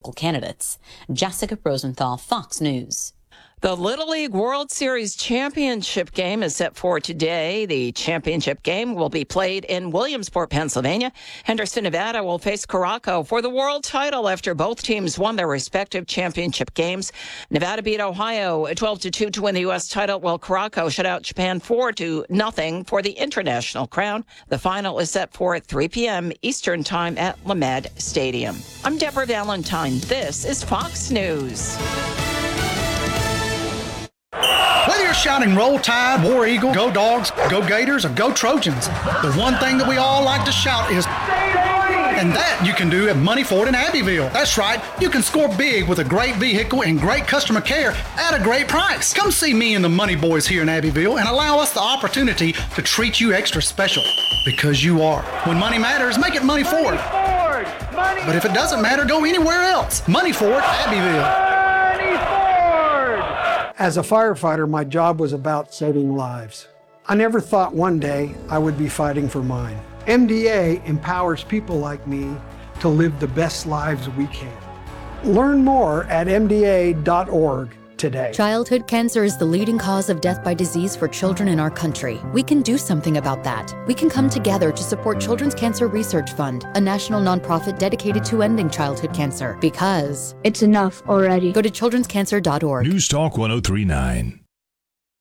local candidates. Jessica Rosenthal, Fox News. The Little League World Series championship game is set for today. The championship game will be played in Williamsport, Pennsylvania. Henderson, Nevada will face Caraco for the world title after both teams won their respective championship games. Nevada beat Ohio 12-2 to win the U.S. title, while Caraco shut out Japan 4-0 for the international crown. The final is set for 3 p.m. Eastern Time at Lamed Stadium. I'm Deborah Valentine. This is Fox News. Whether you're shouting Roll Tide, War Eagle, Go Dogs, Go Gators, or Go Trojans, the one thing that we all like to shout is, and that you can do at Money Ford in Abbeville. That's right, you can score big with a great vehicle and great customer care at a great price. Come see me and the Money Boys here in Abbeville and allow us the opportunity to treat you extra special, because you are. When money matters, make it Money Ford. But if it doesn't matter, go anywhere else. Money Ford, Abbeville. As a firefighter, my job was about saving lives. I never thought one day I would be fighting for mine. MDA empowers people like me to live the best lives we can. Learn more at mda.org today. Childhood cancer is the leading cause of death by disease for children in our country. We can do something about that. We can come together to support Children's Cancer Research Fund, a national nonprofit dedicated to ending childhood cancer, because it's enough already. Go to childrenscancer.org. News Talk 1039.